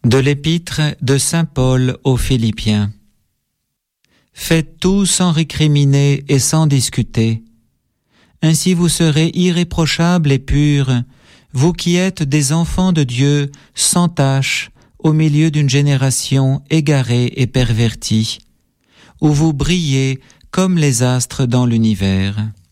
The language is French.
De l'épître de saint Paul aux Philippiens. Faites tout sans récriminer et sans discuter. Ainsi vous serez irréprochables et purs, vous qui êtes des enfants de Dieu sans tache au milieu d'une génération égarée et pervertie, où vous brillez comme les astres dans l'univers.